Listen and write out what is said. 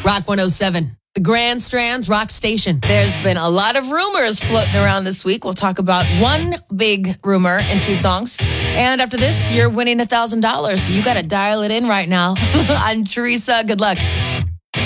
Rock 107. The Grand Strands Rock Station. There's been a lot of rumors floating around this week. We'll talk about one big rumor in 2 songs. And after this, you're winning $1,000. So you got to dial it in right now. I'm Teresa. Good luck.